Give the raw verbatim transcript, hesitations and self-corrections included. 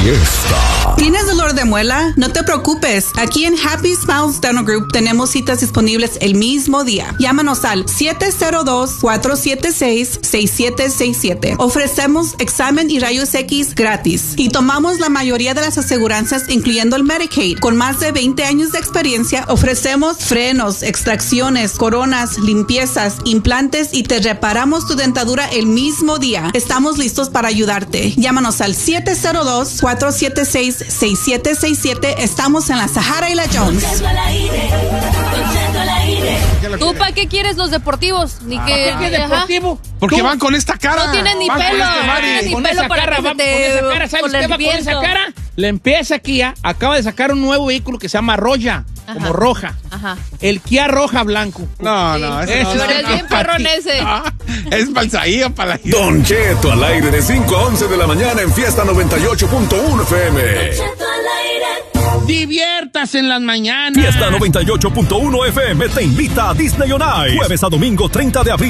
fiesta. ¿Tienes dolor de muela? No te preocupes. Aquí en Happy Smiles Dental Group tenemos citas disponibles el mismo día. Llámanos al siete cero dos, cuatro siete seis, seis siete seis siete. Ofrecemos examen y rayos X gratis. Y tomamos la mayoría de las aseguranzas, incluyendo el Medicaid. Con más de veinte años de experiencia, ofrecemos frenos, extracciones, coronas, limpiezas, implantes y te reparamos tu dentadura el mismo día. Estamos listos para ayudarte. Llámanos al siete cero dos, cuatro siete seis, seis siete seis siete. Estamos en la Sahara y la Jones. ¿Tú para qué quieres los deportivos? Ni que, ¿Qué deportivo? Porque ¿Tú? van con esta cara. No tienen ni Van con pelo. este No Mari. tienen ni Con pelo esa para cara, que va, se te- con esa cara, ¿sabes con qué el va con esa viento. cara? La empieza Kia, acaba de sacar un nuevo vehículo que se llama Roya, Ajá. como roja. Ajá. El Kia Roja blanco. No, no, Sí. ese no, Pero no, es no, bien perrón ese. Ah, es balsaío para la Don Cheto al aire de cinco a once de la mañana en Fiesta noventa y ocho punto uno F M. Diviértase en las mañanas. Fiesta noventa y ocho punto uno F M te invita a Disney On Ice. Jueves a domingo treinta de abril.